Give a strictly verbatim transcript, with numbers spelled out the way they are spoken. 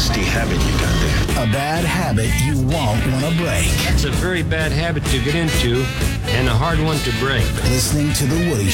nasty habit you got there. A bad habit you won't want to break. That's a very bad habit to get into and a hard one to break. Listening to The Woody